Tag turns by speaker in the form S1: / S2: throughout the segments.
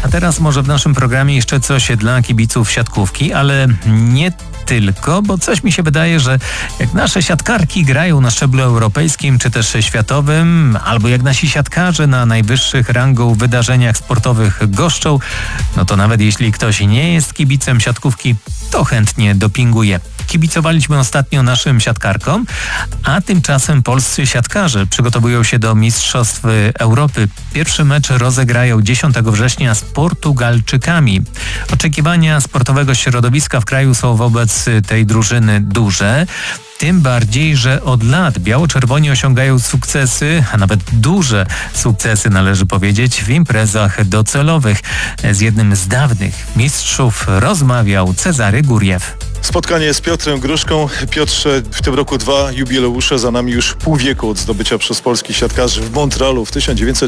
S1: teraz może w naszym programie jeszcze coś dla kibiców siatkówki, ale nie tylko, bo coś mi się wydaje, że jak nasze siatkarki grają na szczeblu europejskim czy też światowym, albo jak nasi siatkarze na najwyższych rangą wydarzeniach sportowych goszczą, no to nawet jeśli ktoś nie jest kibicem siatkówki, to chętnie dopinguje. Kibicowaliśmy ostatnio naszym siatkarkom, a tymczasem polscy siatkarze przygotowują się do Mistrzostw Europy. Pierwszy mecz rozegrają 10 września z Portugalczykami. Oczekiwania sportowego środowiska w kraju są wobec tej drużyny duże. Tym bardziej, że od lat biało-czerwoni osiągają sukcesy, a nawet duże sukcesy należy powiedzieć, w imprezach docelowych. Z jednym z dawnych mistrzów rozmawiał Cezary Guriew.
S2: Spotkanie z Piotrem Gruszką. Piotrze, w tym roku 2 jubileusze, za nami już pół wieku od zdobycia przez polskich siatkarzy w Montrealu w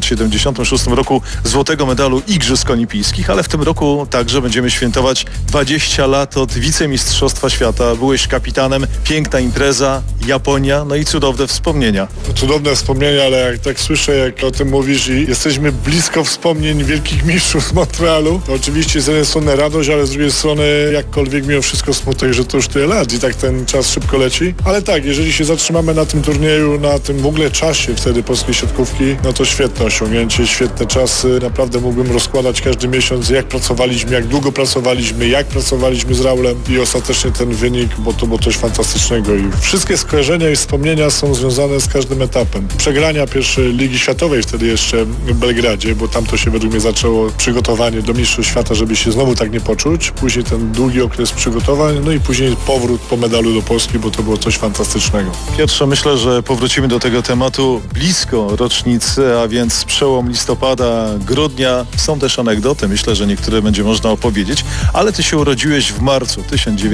S2: 1976 roku złotego medalu Igrzysk Olimpijskich, ale w tym roku także będziemy świętować 20 lat od wicemistrzostwa świata. Byłeś kapitanem, piękna impreza, Japonia, no i cudowne wspomnienia.
S3: Cudowne wspomnienia, ale jak tak słyszę, jak o tym mówisz i jesteśmy blisko wspomnień wielkich mistrzów z Montrealu, to oczywiście z jednej strony radość, ale z drugiej strony jakkolwiek mimo wszystko smutek, że to już tyle lat i tak ten czas szybko leci. Ale tak, jeżeli się zatrzymamy na tym turnieju, na tym w ogóle czasie wtedy polskiej siatkówki, no to świetne osiągnięcie, świetne czasy. Naprawdę mógłbym rozkładać każdy miesiąc, jak pracowaliśmy, jak długo pracowaliśmy, jak pracowaliśmy z Raulem i ostatecznie ten wynik, bo to było coś fantastycznego i wszystkie skojarzenia i wspomnienia są związane z każdym etapem. Przegrania pierwszej Ligi Światowej wtedy jeszcze w Belgradzie, bo tam to się według mnie zaczęło przygotowanie do Mistrzostw Świata, żeby się znowu tak nie poczuć. Później ten długi okres przygotowań, no i później powrót po medalu do Polski, bo to było coś fantastycznego.
S2: Piotrze, myślę, że powrócimy do tego tematu blisko rocznicy, a więc przełom listopada, grudnia. Są też anegdoty, myślę, że niektóre będzie można opowiedzieć, ale ty się urodziłeś w marcu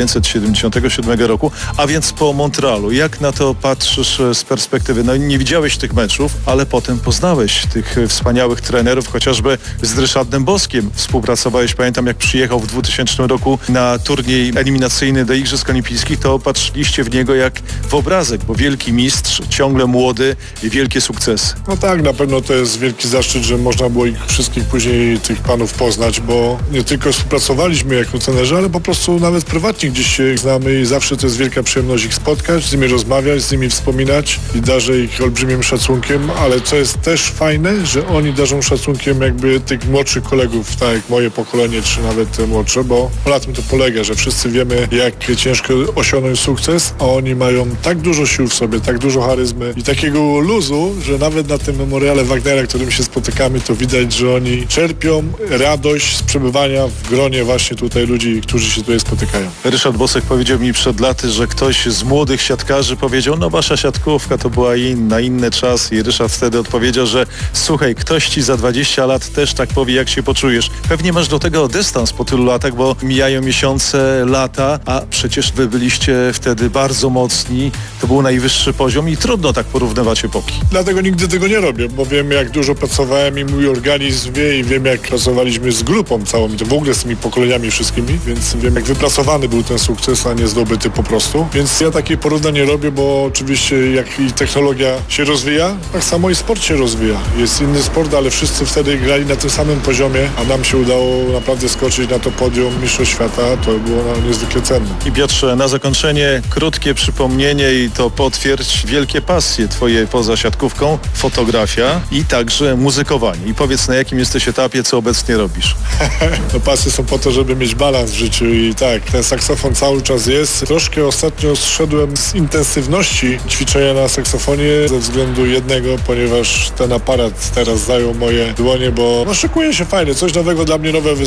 S2: 1977 roku, a więc po Montrealu. Jak na to patrzysz z perspektywy? No nie widziałeś tych meczów, ale potem poznałeś tych wspaniałych trenerów, chociażby z Ryszardem Boskiem współpracowałeś. Pamiętam, jak przyjechał w 2000 roku na turniej eliminacyjny do Igrzysk Olimpijskich, to patrzyliście w niego jak w obrazek, bo wielki mistrz, ciągle młody i wielkie sukcesy.
S3: No tak, na pewno to jest wielki zaszczyt, że można było ich wszystkich później, tych panów poznać, bo nie tylko współpracowaliśmy jako trenerzy, ale po prostu nawet prywatnie gdzieś się znamy i zawsze to jest wielka przyjemność ich spotkać, z nimi rozmawiać, z nimi wspominać i darzę ich olbrzymim szacunkiem, ale co jest też fajne, że oni darzą szacunkiem jakby tych młodszych kolegów, tak jak moje pokolenie, czy nawet młodsze, bo na tym to polega, że wszyscy wiemy, jak ciężko osiągnąć sukces, a oni mają tak dużo sił w sobie, tak dużo charyzmy i takiego luzu, że nawet na tym memoriale Wagnera, którym się spotykamy, to widać, że oni czerpią radość z przebywania w gronie właśnie tutaj ludzi, którzy się tutaj spotykają.
S2: Ryszard Bosek powiedział mi przed laty, że ktoś z młodych siatkarzy powiedział, no wasza siatkówka to była inna, inny czas i Ryszard wtedy odpowiedział, że słuchaj, ktoś ci za 20 lat też tak powie, jak się poczujesz. Pewnie masz do tego dystans po tylu latach, bo mijają miesiące, lata, a przecież wy byliście wtedy bardzo mocni, to był najwyższy poziom i trudno tak porównywać epoki.
S3: Dlatego nigdy tego nie robię, bo wiem, jak dużo pracowałem i mój organizm wie i wiem, jak pracowaliśmy z grupą całą i to w ogóle z tymi pokoleniami wszystkimi, więc wiem, jak wypracowany był ten sukces, a nie zdobyty po prostu. Więc ja takie porównań nie robię, bo oczywiście jak i technologia się rozwija, tak samo i sport się rozwija. Jest inny sport, ale wszyscy wtedy grali na tym samym poziomie, a nam się udało naprawdę skoczyć na to podium Mistrzostw Świata. To było niezwykle cenne.
S2: I Piotrze, na zakończenie krótkie przypomnienie i to potwierdź wielkie pasje twoje poza siatkówką, fotografia i także muzykowanie. I powiedz, na jakim jesteś etapie, co obecnie robisz?
S3: No pasje są po to, żeby mieć balans w życiu i tak, ten saksofon cały czas jest. Troszkę ostatnio zszedłem z intensywności ćwiczenia na saksofonie ze względu jednego, ponieważ ten aparat teraz zajął moje dłonie, bo no, szykuje się fajnie, coś nowego dla mnie, nowe